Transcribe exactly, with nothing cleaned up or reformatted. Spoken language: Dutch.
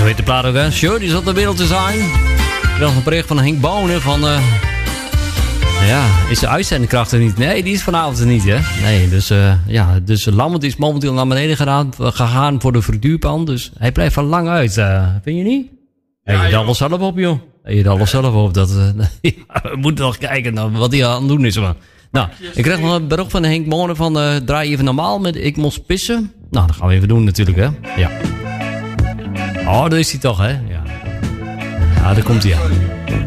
heet de plaat ook, hè? Sure, die zat de wereld te zijn. Ik nog een bericht van Henk Bonen van... Uh, ja, is de uitzendkracht er niet? Nee, die is vanavond er niet, hè? Nee, dus uh, ja, dus Lammert is momenteel naar beneden gegaan, gegaan voor de verduurpan. Dus hij blijft er lang uit. Uh, vind je niet? Ja, je alles zelf op, joh. Je het alles zelf op. Dat, uh, ja, we moeten nog kijken naar wat hij aan het doen is, man. Nou, ik krijg nog een bericht van Henk Bonen van... Uh, draai even normaal met Ik Moest Pissen. Nou, dat gaan we even doen natuurlijk, hè? Ja. Oh, daar is hij toch, hè? Ja, ja daar komt hij aan.